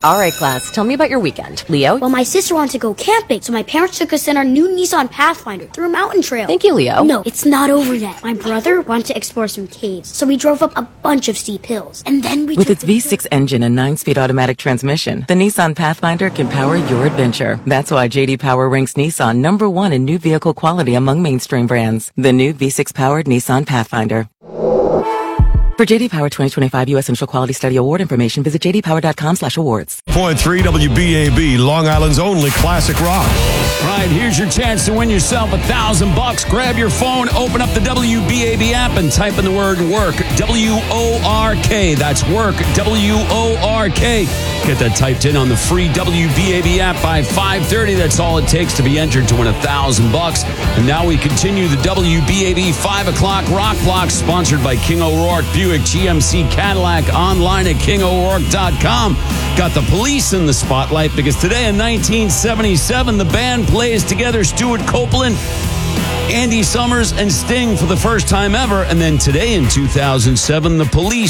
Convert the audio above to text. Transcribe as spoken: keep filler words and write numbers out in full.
All right, class, tell me about your weekend. Leo? Well, my sister wanted to go camping, so my parents took us in our new Nissan Pathfinder through a mountain trail. Thank you, Leo. No, it's not over yet. My brother wanted to explore some caves, so we drove up a bunch of steep hills. And then we With took its V six engine and nine-speed automatic transmission, the Nissan Pathfinder can power your adventure. That's why J D Power ranks Nissan number one in new vehicle quality among mainstream brands. The new V six-powered Nissan Pathfinder. For J D Power twenty twenty-five U S Central Quality Study Award information, visit j d power dot com slash awards. Point three W B A B, Long Island's only classic rock. Right, here's your chance to win yourself a thousand bucks. Grab your phone, open up the W B A B app, and type in the word work. W O R K. That's work. W O R K. Get that typed in on the free W B A B app by five thirty. That's all it takes to be entered to win a thousand bucks. And now we continue the W B A B five o'clock Rock Block, sponsored by King O'Rourke Buick G M C Cadillac, online at king o'rourke dot com. Got the police in the spotlight because today in nineteen seventy-seven, the band plays together. Stuart Copeland, Andy Summers, and Sting for the first time ever. And then today in two thousand seven, the police